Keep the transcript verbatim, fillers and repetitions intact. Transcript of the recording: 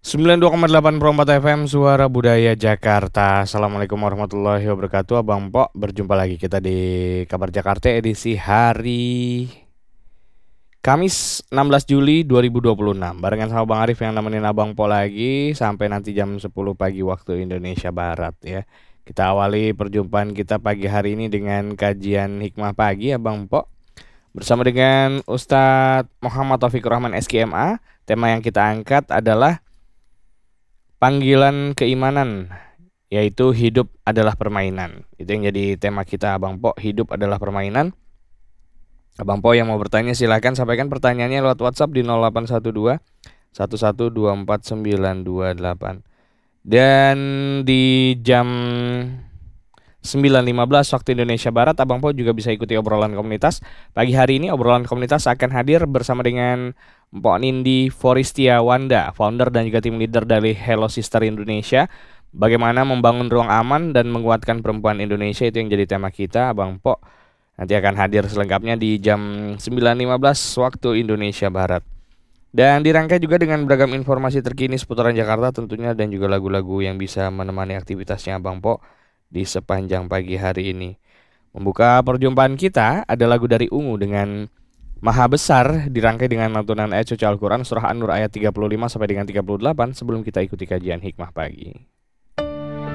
sembilan puluh dua koma delapan Pro empat F M Suara Budaya Jakarta. Assalamualaikum warahmatullahi wabarakatuh. Abang Pok, berjumpa lagi kita di Kabar Jakarta edisi hari Kamis enam belas Juli dua ribu dua puluh enam. Barengan sama Bang Arif yang nemenin Abang Pok lagi sampai nanti jam sepuluh pagi waktu Indonesia Barat ya. Kita awali perjumpaan kita pagi hari ini dengan kajian hikmah pagi Abang Pok, bersama dengan Ustadz Muhammad Taufikur Rahman S K M A. Tema yang kita angkat adalah panggilan keimanan, yaitu hidup adalah permainan. Itu yang jadi tema kita Abang Pok, hidup adalah permainan. Abang Pok yang mau bertanya silakan sampaikan pertanyaannya lewat WhatsApp di nol delapan satu dua satu satu dua empat sembilan dua delapan. Dan di jam sembilan lima belas waktu Indonesia Barat, Abang Po juga bisa ikuti obrolan komunitas. Pagi hari ini obrolan komunitas akan hadir bersama dengan Mpok Nindi Foristia Wanda, founder dan juga tim leader dari Hello Sister Indonesia. Bagaimana membangun ruang aman dan menguatkan perempuan Indonesia, itu yang jadi tema kita. Abang Po nanti akan hadir selengkapnya di jam sembilan lima belas waktu Indonesia Barat. Dan dirangkai juga dengan beragam informasi terkini seputaran Jakarta tentunya, dan juga lagu-lagu yang bisa menemani aktivitasnya Abang Po di sepanjang pagi hari ini. Membuka perjumpaan kita ada lagu dari Ungu dengan Maha Besar, dirangkai dengan lantunan ayat suci Al-Quran surah An-Nur ayat tiga puluh lima sampai dengan tiga puluh delapan sebelum kita ikuti kajian hikmah pagi.